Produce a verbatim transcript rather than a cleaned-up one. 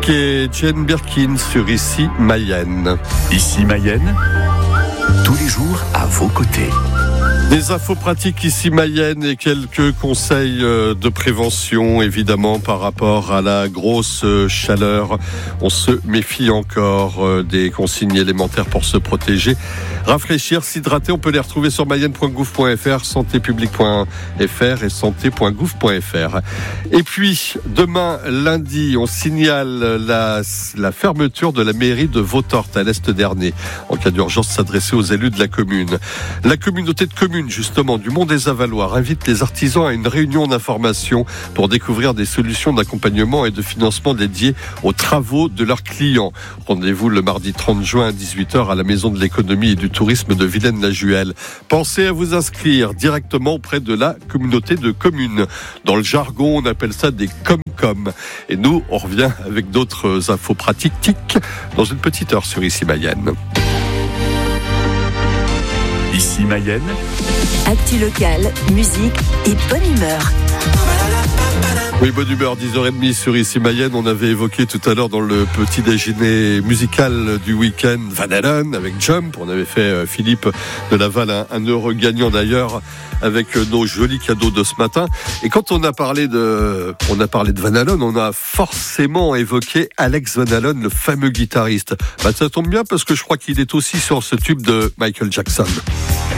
et Jane Birkin sur Ici Mayenne. Ici Mayenne, tous les jours à vos côtés. Des infos pratiques ici Mayenne et quelques conseils de prévention évidemment par rapport à la grosse chaleur. On se méfie encore des consignes élémentaires pour se protéger. Rafraîchir, s'hydrater, on peut les retrouver sur mayenne point gouv point fr, santé publique point fr et santé point gouv point fr. Et puis, demain, lundi, on signale la, la fermeture de la mairie de Vautortes à l'est d'Ernée. En cas d'urgence, s'adresser aux élus de la commune. La communauté de communes, justement, du Mont des Avaloirs, invite les artisans à une réunion d'information pour découvrir des solutions d'accompagnement et de financement dédiées aux travaux de leurs clients. Rendez-vous le mardi trente juin à dix-huit heures à la Maison de l'économie et du tourisme de Vilaine-la-Juhel. Pensez à vous inscrire directement auprès de la communauté de communes. Dans le jargon, on appelle ça des com-com. Et nous, on revient avec d'autres infos pratiques dans une petite heure sur Ici Mayenne. Ici Mayenne, actu locale, musique et bonne humeur. Oui, bonne humeur, dix heures trente sur Ici Mayenne. On avait évoqué tout à l'heure dans le petit déjeuner musical du week-end Van Halen avec Jump. On avait fait euh, Philippe de Laval un, un heureux gagnant d'ailleurs avec euh, nos jolis cadeaux de ce matin. Et quand on a parlé de, on a parlé de Van Halen, on a forcément évoqué Alex Van Halen, le fameux guitariste. Bah, ça tombe bien parce que je crois qu'il est aussi sur ce tube de Michael Jackson.